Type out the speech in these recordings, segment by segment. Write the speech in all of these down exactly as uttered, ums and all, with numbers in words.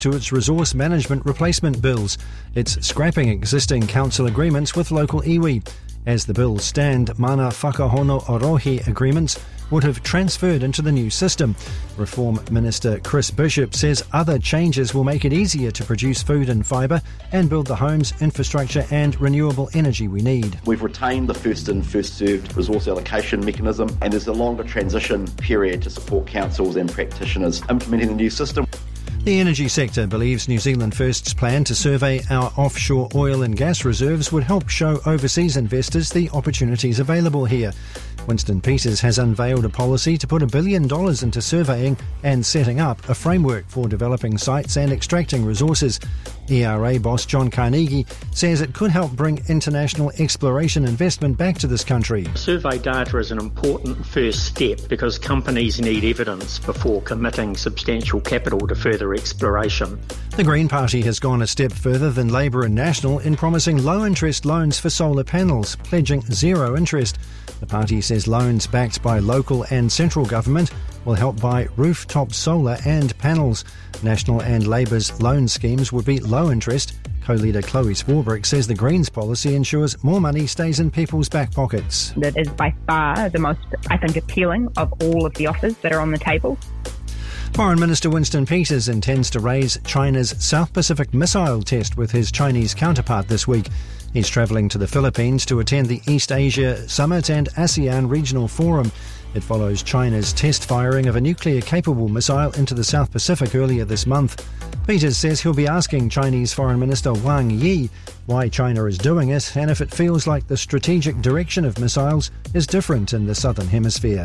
to its resource management replacement bills. It's scrapping existing council agreements with local iwi. As the bills stand, mana whakahono orohi agreements would have transferred into the new system. Reform Minister Chris Bishop says other changes will make it easier to produce food and fibre and build the homes, infrastructure and renewable energy we need. We've retained the first in, first served resource allocation mechanism, and there's a longer transition period to support councils and practitioners implementing the new system. The energy sector believes New Zealand First's plan to survey our offshore oil and gas reserves would help show overseas investors the opportunities available here. Winston Peters has unveiled a policy to put a billion dollars into surveying and setting up a framework for developing sites and extracting resources. E R A boss John Carnegie says it could help bring international exploration investment back to this country. Survey data is an important first step because companies need evidence before committing substantial capital to further exploration. The Green Party has gone a step further than Labour and National in promising low-interest loans for solar panels, pledging zero interest. The party says loans backed by local and central government will help buy rooftop solar and panels. National and Labour's loan schemes would be low interest. Co-leader Chloe Swarbrick says the Greens policy ensures more money stays in people's back pockets. That is by far the most, I think, appealing of all of the offers that are on the table. Foreign Minister Winston Peters intends to raise China's South Pacific missile test with his Chinese counterpart this week. He's travelling to the Philippines to attend the East Asia Summit and ASEAN Regional Forum. It follows China's test firing of a nuclear-capable missile into the South Pacific earlier this month. Peters says he'll be asking Chinese Foreign Minister Wang Yi why China is doing it and if it feels like the strategic direction of missiles is different in the Southern Hemisphere.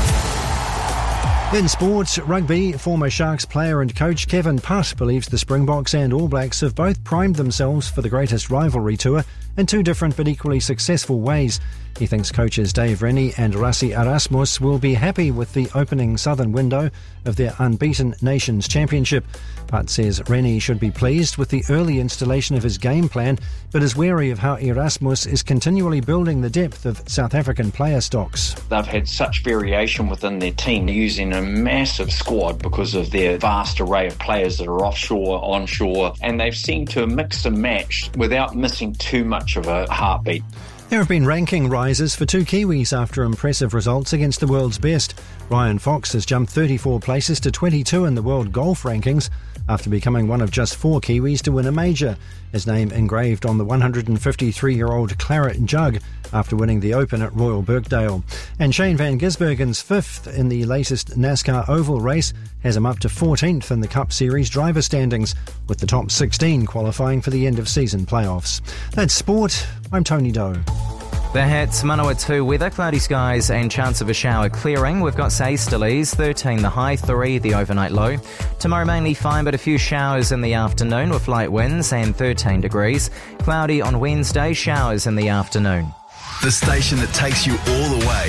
In sports, rugby, former Sharks player and coach Kevin Putt believes the Springboks and All Blacks have both primed themselves for the greatest rivalry tour in two different but equally successful ways. He thinks coaches Dave Rennie and Rassie Erasmus will be happy with the opening southern window of their unbeaten Nations Championship. Putt says Rennie should be pleased with the early installation of his game plan, but is wary of how Erasmus is continually building the depth of South African player stocks. They've had such variation within their team, using a massive squad because of their vast array of players that are offshore, onshore, and they've seemed to mix and match without missing too much of a heartbeat. There have been ranking rises for two Kiwis after impressive results against the world's best. Ryan Fox has jumped thirty-four places to twenty-two in the world golf rankings after becoming one of just four Kiwis to win a major. His name engraved on the one hundred fifty-three-year-old claret jug after winning the Open at Royal Birkdale. And Shane van Gisbergen's fifth in the latest NASCAR Oval race has him up to fourteenth in the Cup Series driver standings, with the top sixteen qualifying for the end-of-season playoffs. That's sport. I'm Tony Doe. The Hits, Manawatu weather, cloudy skies and chance of a shower clearing. We've got Easterlies, thirteen the high, three the overnight low. Tomorrow mainly fine but a few showers in the afternoon with light winds and thirteen degrees. Cloudy on Wednesday, showers in the afternoon. The station that takes you all the way.